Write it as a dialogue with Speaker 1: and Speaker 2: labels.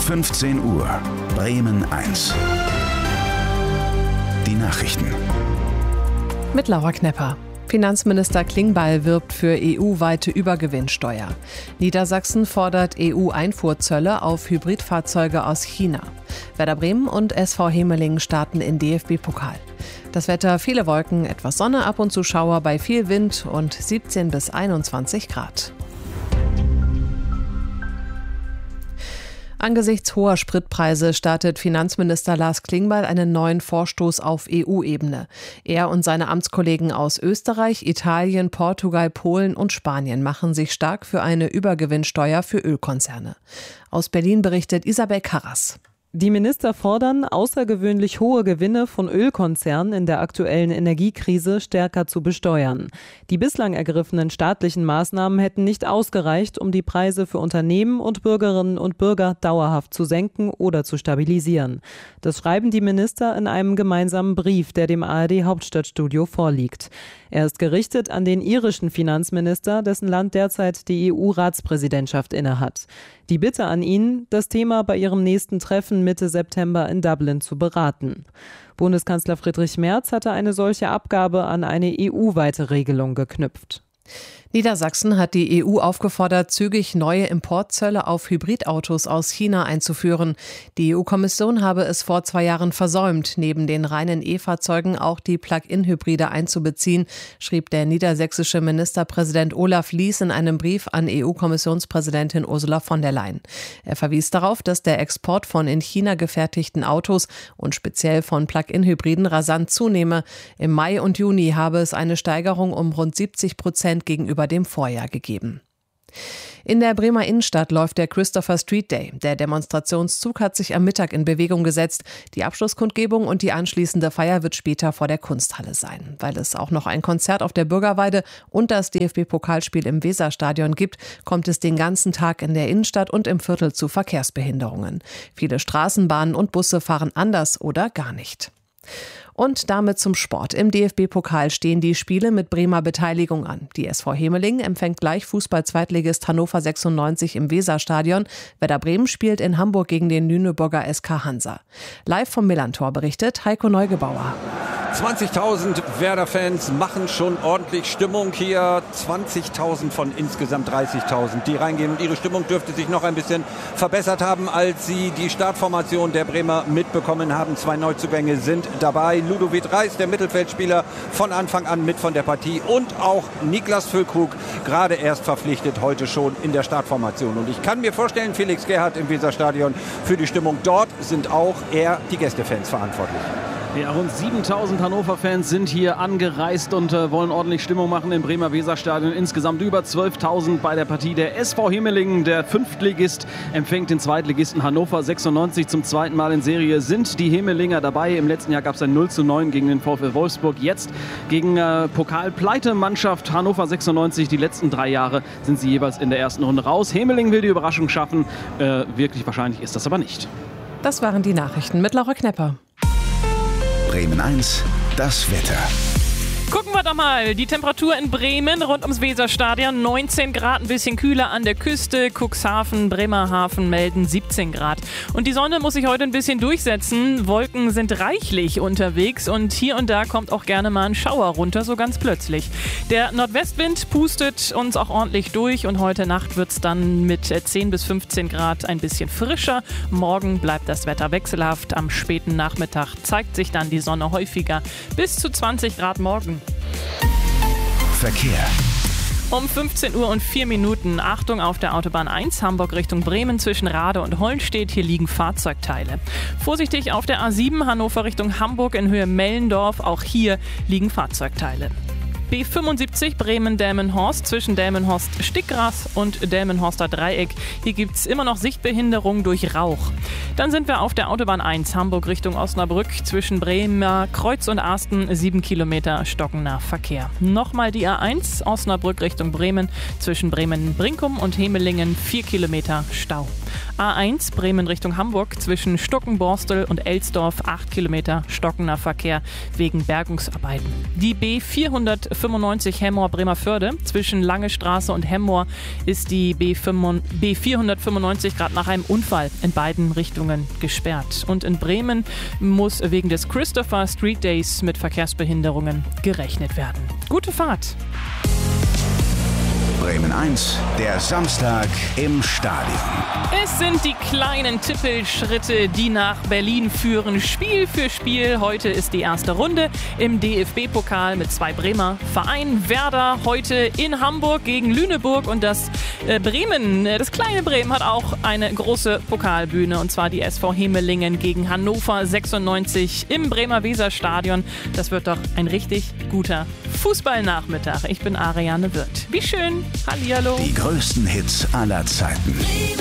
Speaker 1: 15 Uhr, Bremen 1. Die Nachrichten.
Speaker 2: Mit Laura Knepper. Finanzminister Klingbeil wirbt für EU-weite Übergewinnsteuer. Niedersachsen fordert EU-Einfuhrzölle auf Hybridfahrzeuge aus China. Werder Bremen und SV Hemelingen starten in DFB-Pokal. Das Wetter: viele Wolken, etwas Sonne, ab und zu Schauer bei viel Wind und 17 bis 21 Grad. Angesichts hoher Spritpreise startet Finanzminister Lars Klingbeil einen neuen Vorstoß auf EU-Ebene. Er und seine Amtskollegen aus Österreich, Italien, Portugal, Polen und Spanien machen sich stark für eine Übergewinnsteuer für Ölkonzerne. Aus Berlin berichtet Isabel Karras.
Speaker 3: Die Minister fordern, außergewöhnlich hohe Gewinne von Ölkonzernen in der aktuellen Energiekrise stärker zu besteuern. Die bislang ergriffenen staatlichen Maßnahmen hätten nicht ausgereicht, um die Preise für Unternehmen und Bürgerinnen und Bürger dauerhaft zu senken oder zu stabilisieren. Das schreiben die Minister in einem gemeinsamen Brief, der dem ARD-Hauptstadtstudio vorliegt. Er ist gerichtet an den irischen Finanzminister, dessen Land derzeit die EU-Ratspräsidentschaft innehat. Die Bitte an ihn, das Thema bei ihrem nächsten Treffen Mitte September in Dublin zu beraten. Bundeskanzler Friedrich Merz hatte eine solche Abgabe an eine EU-weite Regelung geknüpft.
Speaker 2: Niedersachsen hat die EU aufgefordert, zügig neue Importzölle auf Hybridautos aus China einzuführen. Die EU-Kommission habe es vor 2 Jahren versäumt, neben den reinen E-Fahrzeugen auch die Plug-in-Hybride einzubeziehen, schrieb der niedersächsische Ministerpräsident Olaf Lies in einem Brief an EU-Kommissionspräsidentin Ursula von der Leyen. Er verwies darauf, dass der Export von in China gefertigten Autos und speziell von Plug-in-Hybriden rasant zunehme. Im Mai und Juni habe es eine Steigerung um rund 70% gegenüber dem Vorjahr gegeben. In der Bremer Innenstadt läuft der Christopher Street Day. Der Demonstrationszug hat sich am Mittag in Bewegung gesetzt. Die Abschlusskundgebung und die anschließende Feier wird später vor der Kunsthalle sein. Weil es auch noch ein Konzert auf der Bürgerweide und das DFB-Pokalspiel im Weserstadion gibt, kommt es den ganzen Tag in der Innenstadt und im Viertel zu Verkehrsbehinderungen. Viele Straßenbahnen und Busse fahren anders oder gar nicht. Und damit zum Sport. Im DFB-Pokal stehen die Spiele mit Bremer Beteiligung an. Die SV Hemelingen empfängt gleich Fußball-Zweitligist Hannover 96 im Weserstadion. Werder Bremen spielt in Hamburg gegen den Lüneburger SK Hansa. Live vom Millantor berichtet Heiko Neugebauer.
Speaker 4: 20.000 Werder-Fans machen schon ordentlich Stimmung hier. 20.000 von insgesamt 30.000, die reingehen. Und ihre Stimmung dürfte sich noch ein bisschen verbessert haben, als sie die Startformation der Bremer mitbekommen haben. 2 Neuzugänge sind dabei. Ludovic Reis, der Mittelfeldspieler, von Anfang an mit von der Partie. Und auch Niklas Füllkrug, gerade erst verpflichtet, heute schon in der Startformation. Und ich kann mir vorstellen, Felix Gerhardt im Weserstadion, für die Stimmung dort sind auch eher die Gästefans verantwortlich.
Speaker 5: Ja, rund 7.000 Hannover-Fans sind hier angereist und wollen ordentlich Stimmung machen im Bremer Weserstadion. Insgesamt über 12.000 bei der Partie. Der SV Hemelingen, der Fünftligist, empfängt den Zweitligisten Hannover 96 zum 2. Mal in Serie. Sind die Hemelinger dabei? Im letzten Jahr gab es ein 0:9 gegen den VfL Wolfsburg. Jetzt gegen Pokal-Pleite-Mannschaft Hannover 96. Die letzten 3 Jahre sind sie jeweils in der ersten Runde raus. Hemelingen will die Überraschung schaffen. Wirklich wahrscheinlich ist das aber nicht.
Speaker 2: Das waren die Nachrichten mit Laura Knepper.
Speaker 1: Bremen 1, das Wetter.
Speaker 6: Gucken wir doch mal. Die Temperatur in Bremen rund ums Weserstadion 19 Grad, ein bisschen kühler an der Küste. Cuxhaven, Bremerhaven melden 17 Grad. Und die Sonne muss sich heute ein bisschen durchsetzen. Wolken sind reichlich unterwegs und hier und da kommt auch gerne mal ein Schauer runter, so ganz plötzlich. Der Nordwestwind pustet uns auch ordentlich durch und heute Nacht wird es dann mit 10 bis 15 Grad ein bisschen frischer. Morgen bleibt das Wetter wechselhaft. Am späten Nachmittag zeigt sich dann die Sonne häufiger. Bis zu 20 Grad morgen.
Speaker 1: Verkehr.
Speaker 6: Um 15 Uhr und 4 Minuten. Achtung auf der Autobahn 1, Hamburg Richtung Bremen zwischen Rade und Hollenstedt. Hier liegen Fahrzeugteile. Vorsichtig auf der A7, Hannover Richtung Hamburg in Höhe Mellendorf. Auch hier liegen Fahrzeugteile. B75 Bremen-Delmenhorst zwischen Delmenhorst-Stickgras und Delmenhorster Dreieck. Hier gibt es immer noch Sichtbehinderung durch Rauch. Dann sind wir auf der Autobahn 1 Hamburg Richtung Osnabrück zwischen Bremer Kreuz und Arsten 7 Kilometer stockender Verkehr. Nochmal die A1 Osnabrück Richtung Bremen zwischen Bremen-Brinkum und Hemelingen 4 Kilometer Stau. A1 Bremen Richtung Hamburg zwischen Stuckenborstel und Elsdorf 8 Kilometer stockener Verkehr wegen Bergungsarbeiten. Die B495 Hemmoor-Bremerförde zwischen Lange Straße und Hemmoor ist die B495 gerade nach einem Unfall in beiden Richtungen gesperrt. Und in Bremen muss wegen des Christopher Street Days mit Verkehrsbehinderungen gerechnet werden. Gute Fahrt!
Speaker 1: Bremen 1, der Samstag im Stadion.
Speaker 6: Es sind die kleinen Tippelschritte, die nach Berlin führen, Spiel für Spiel. Heute ist die erste Runde im DFB-Pokal mit 2 Bremer Vereinen. Werder heute in Hamburg gegen Lüneburg und das kleine Bremen hat auch eine große Pokalbühne und zwar die SV Hemelingen gegen Hannover 96 im Bremer Weserstadion. Das wird doch ein richtig guter Fußballnachmittag. Ich bin Ariane Wirth. Wie schön. Hallihallo.
Speaker 1: Die größten Hits aller Zeiten.